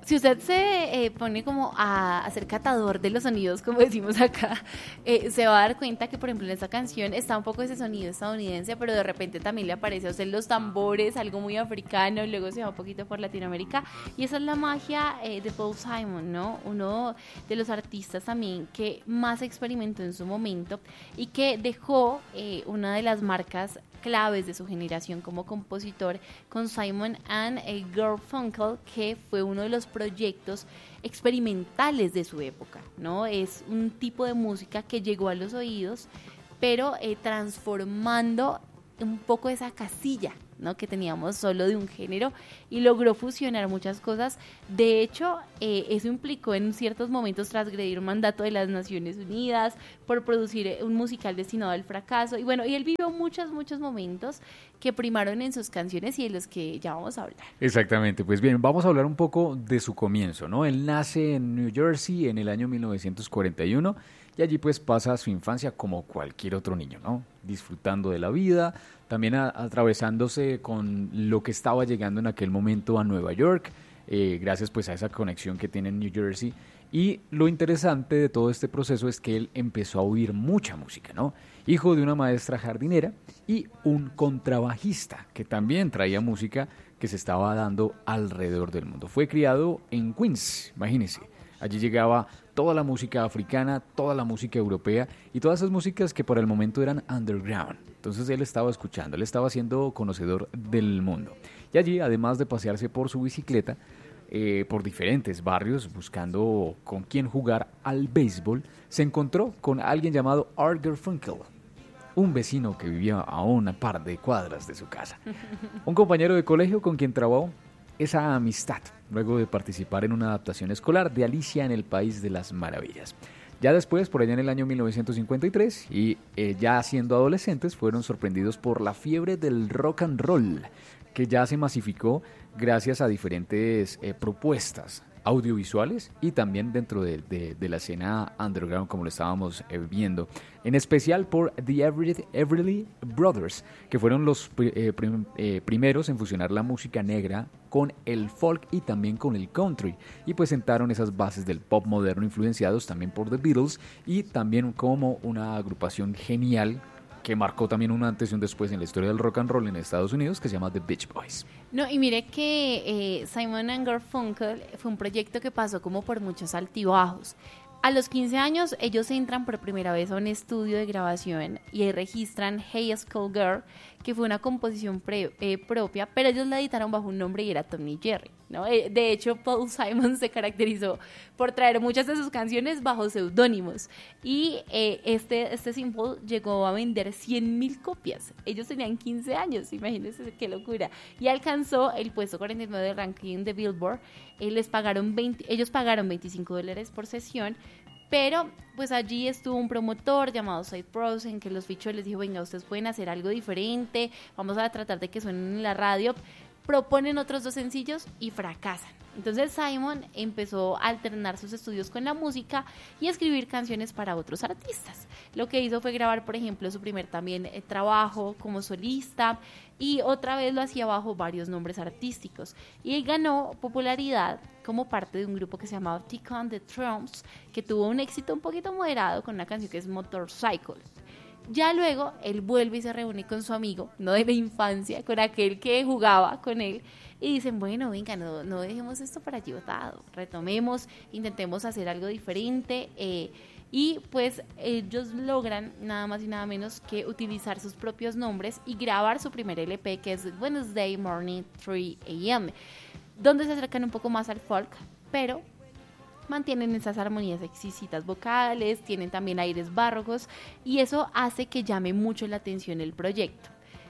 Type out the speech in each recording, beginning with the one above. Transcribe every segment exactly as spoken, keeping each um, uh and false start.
Si usted se eh, pone como a, a ser catador de los sonidos, como decimos acá, eh, se va a dar cuenta que, por ejemplo, en esta canción está un poco ese sonido estadounidense, pero de repente también le aparece a usted los tambores, algo muy africano, y luego se va un poquito por Latinoamérica, y esa es la magia eh, de Paul Simon, ¿no? Uno de los artistas también que más experimentó en su momento y que dejó eh, una de las marcas claves de su generación como compositor con Simon and Garfunkel, que fue uno de los proyectos experimentales de su época, ¿no? Es un tipo de música que llegó a los oídos, pero eh, transformando un poco esa casilla, ¿no?, que teníamos solo de un género, y logró fusionar muchas cosas. De hecho, eh, eso implicó en ciertos momentos transgredir un mandato de las Naciones Unidas por producir un musical destinado al fracaso, y bueno, y él vivió muchos, muchos momentos que primaron en sus canciones y de los que ya vamos a hablar. Exactamente, pues bien, vamos a hablar un poco de su comienzo, ¿no? Él nace en New Jersey en el año mil novecientos cuarenta y uno y allí pues pasa su infancia como cualquier otro niño, ¿no? Disfrutando de la vida, también a, atravesándose con lo que estaba llegando en aquel momento a Nueva York, eh, gracias pues a esa conexión que tiene en New Jersey. Y lo interesante de todo este proceso es que él empezó a oír mucha música, ¿no? Hijo de una maestra jardinera y un contrabajista que también traía música que se estaba dando alrededor del mundo. Fue criado en Queens, imagínense. Allí llegaba toda la música africana, toda la música europea y todas esas músicas que por el momento eran underground. Entonces él estaba escuchando, él estaba siendo conocedor del mundo. Y allí, además de pasearse por su bicicleta, eh, por diferentes barrios, buscando con quién jugar al béisbol, se encontró con alguien llamado Art Garfunkel, un vecino que vivía a una par de cuadras de su casa. Un compañero de colegio con quien trabajó esa amistad, luego de participar en una adaptación escolar de Alicia en el País de las Maravillas. Ya después, por allá en el año mil novecientos cincuenta y tres, y eh, ya siendo adolescentes, fueron sorprendidos por la fiebre del rock and roll, que ya se masificó gracias a diferentes eh, propuestas audiovisuales y también dentro de, de, de la escena underground, como lo estábamos eh, viendo, en especial por The Everly, Everly Brothers, que fueron los eh, prim, eh, primeros en fusionar la música negra con el folk y también con el country, y pues sentaron esas bases del pop moderno influenciados también por The Beatles, y también como una agrupación genial que marcó también un antes y un después en la historia del rock and roll en Estados Unidos, que se llama The Beach Boys. No, y mire que eh, Simon and Garfunkel fue un proyecto que pasó como por muchos altibajos. A los quince años, ellos entran por primera vez a un estudio de grabación y ahí registran Hey Schoolgirl, que fue una composición pre, eh, propia, pero ellos la editaron bajo un nombre y era Tommy Jerry, ¿no? Eh, de hecho, Paul Simon se caracterizó por traer muchas de sus canciones bajo seudónimos, y eh, este, este simple llegó a vender cien mil copias. Ellos tenían quince años, imagínense qué locura, y alcanzó el puesto cuarenta y nueve del ranking de Billboard. Eh, les pagaron veinte, ellos pagaron veinticinco dólares por sesión, pero pues allí estuvo un promotor llamado Sid Rosen que los fichó y les dijo: venga, ustedes pueden hacer algo diferente, vamos a tratar de que suenen en la radio. Proponen otros dos sencillos y fracasan. Entonces Simon empezó a alternar sus estudios con la música y a escribir canciones para otros artistas. Lo que hizo fue grabar, por ejemplo, su primer también eh, trabajo como solista, y otra vez lo hacía bajo varios nombres artísticos. Y ganó popularidad como parte de un grupo que se llamaba Tick on the Drums, que tuvo un éxito un poquito moderado con una canción que es Motorcycle. Ya luego él vuelve y se reúne con su amigo, no de la infancia, con aquel que jugaba con él, y dicen: bueno, venga, no, no dejemos esto para allí botado, retomemos, intentemos hacer algo diferente, eh, y pues ellos logran nada más y nada menos que utilizar sus propios nombres y grabar su primer L P, que es Wednesday Morning tres a eme, donde se acercan un poco más al folk, pero mantienen esas armonías exquisitas vocales, tienen también aires barrocos, y eso hace que llame mucho la atención el proyecto.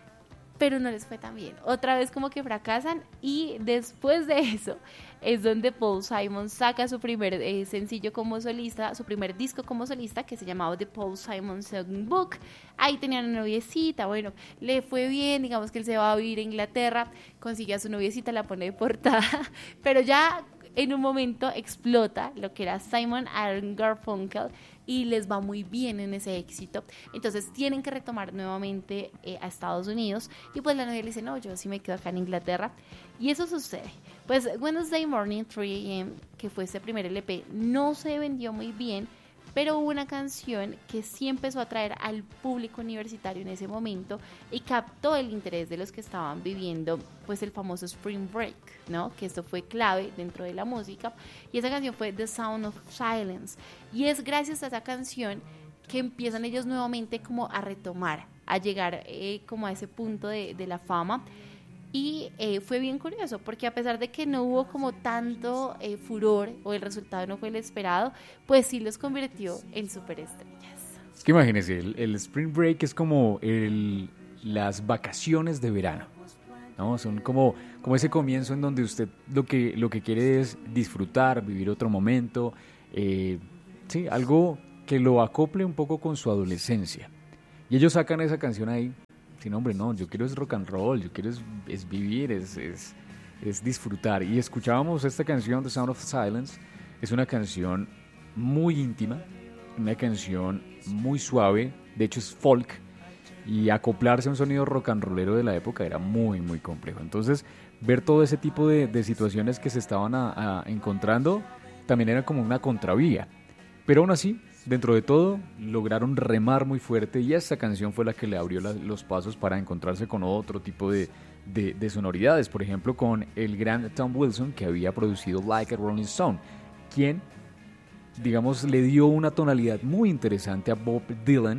Pero no les fue tan bien, otra vez como que fracasan, y después de eso es donde Paul Simon saca su primer eh, sencillo como solista, su primer disco como solista, que se llamaba The Paul Simon Songbook. Ahí tenían una noviecita, bueno, le fue bien, digamos que él se va a vivir a Inglaterra, consigue a su noviecita, la pone de portada, pero ya en un momento explota lo que era Simon and Garfunkel y les va muy bien en ese éxito. Entonces tienen que retomar nuevamente eh, a Estados Unidos, y pues la novia le dice: no, yo sí me quedo acá en Inglaterra. Y eso sucede. Pues Wednesday Morning tres a m, que fue ese primer L P, no se vendió muy bien, pero hubo una canción que sí empezó a atraer al público universitario en ese momento y captó el interés de los que estaban viviendo pues el famoso Spring Break, ¿no? Que esto fue clave dentro de la música, y esa canción fue The Sound of Silence, y es gracias a esa canción que empiezan ellos nuevamente como a retomar, a llegar eh, como a ese punto de, de la fama. Y eh, fue bien curioso, porque a pesar de que no hubo como tanto eh, furor o el resultado no fue el esperado, pues sí los convirtió en superestrellas. Es que imagínense, el, el Spring Break es como el, las vacaciones de verano, ¿no? Son como, como ese comienzo en donde usted lo que, lo que quiere es disfrutar, vivir otro momento, eh, sí, algo que lo acople un poco con su adolescencia. Y ellos sacan esa canción ahí. Sí, no, hombre, no, yo quiero es rock and roll, yo quiero es, es vivir, es, es, es disfrutar. Y escuchábamos esta canción, The Sound of Silence. Es una canción muy íntima, una canción muy suave, de hecho es folk, y acoplarse a un sonido rock and rollero de la época era muy, muy complejo. Entonces, ver todo ese tipo de, de situaciones que se estaban a, a encontrando también era como una contravía. Pero aún así, dentro de todo, lograron remar muy fuerte, y esta canción fue la que le abrió la, los pasos para encontrarse con otro tipo de, de, de sonoridades. Por ejemplo, con el gran Tom Wilson, que había producido Like a Rolling Stone, quien, digamos, le dio una tonalidad muy interesante a Bob Dylan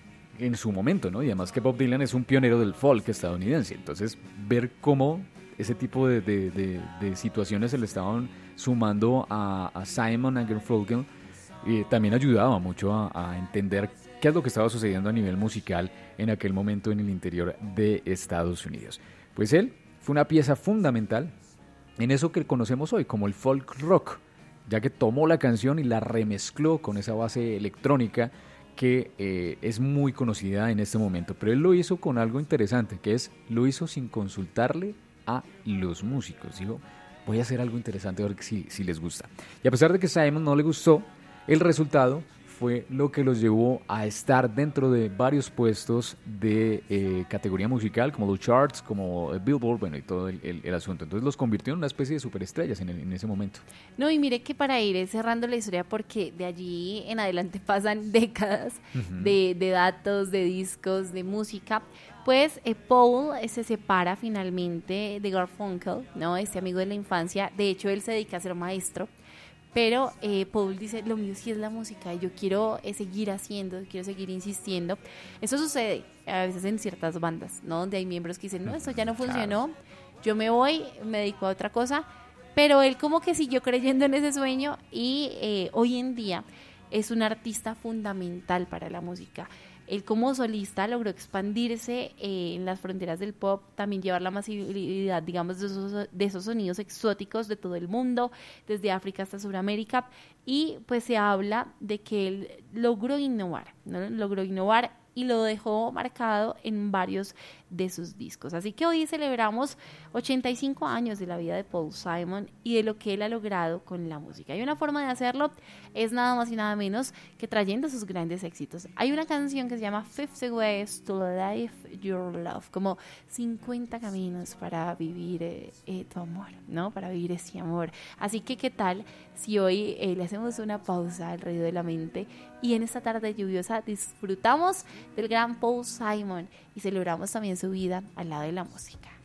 en su momento, ¿no? Y además que Bob Dylan es un pionero del folk estadounidense. Entonces, ver cómo ese tipo de, de, de, de situaciones se le estaban sumando a, a Simon and Garfunkel, y también ayudaba mucho a, a entender qué es lo que estaba sucediendo a nivel musical en aquel momento en el interior de Estados Unidos. Pues él fue una pieza fundamental en eso que conocemos hoy como el folk rock, ya que tomó la canción y la remezcló con esa base electrónica que eh, es muy conocida en este momento. Pero él lo hizo con algo interesante, que es, lo hizo sin consultarle a los músicos. Dijo, voy a hacer algo interesante a ver si, si les gusta. Y a pesar de que a Simon no le gustó, el resultado fue lo que los llevó a estar dentro de varios puestos de eh, categoría musical, como los charts, como Billboard, bueno, y todo el, el, el asunto. Entonces los convirtió en una especie de superestrellas en, el, en ese momento. No, y mire que para ir cerrando la historia, porque de allí en adelante pasan décadas uh-huh. de, de datos, de discos, de música, pues eh, Paul eh, se separa finalmente de Garfunkel, ¿no? Este amigo de la infancia. De hecho, él se dedica a ser maestro. Pero eh, Paul dice, lo mío sí es la música y yo quiero eh, seguir haciendo, quiero seguir insistiendo. Eso sucede a veces en ciertas bandas, ¿no? Donde hay miembros que dicen, no, esto ya no funcionó, claro. Yo me voy, me dedico a otra cosa. Pero él como que siguió creyendo en ese sueño y eh, hoy en día es un artista fundamental para la música. Él como solista logró expandirse eh, en las fronteras del pop, también llevar la masividad, digamos, de esos, de esos sonidos exóticos de todo el mundo, desde África hasta Sudamérica, y pues se habla de que él logró innovar, ¿no? Logró innovar y lo dejó marcado en varios de sus discos. Así que hoy celebramos ochenta y cinco años de la vida de Paul Simon y de lo que él ha logrado con la música. Y una forma de hacerlo es nada más y nada menos que trayendo sus grandes éxitos. Hay una canción que se llama fifty Ways to Live Your Love, como cincuenta caminos para vivir eh, eh, tu amor, ¿no? Para vivir ese amor. Así que, ¿qué tal si hoy eh, le hacemos una pausa al ruido de la mente y en esta tarde lluviosa disfrutamos del gran Paul Simon y celebramos también su vida al lado de la música?